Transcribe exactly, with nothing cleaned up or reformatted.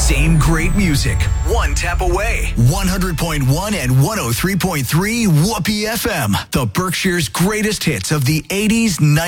Same great music, one tap away. one hundred point one and one oh three point three Whoopee F M, the Berkshire's greatest hits of the eighties, nineties,